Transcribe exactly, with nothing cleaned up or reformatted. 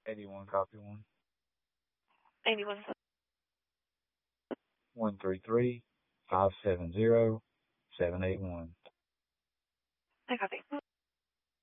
eighty-one, copy one. eighty-one. one three three, five seven zero, seven eight one. I copy.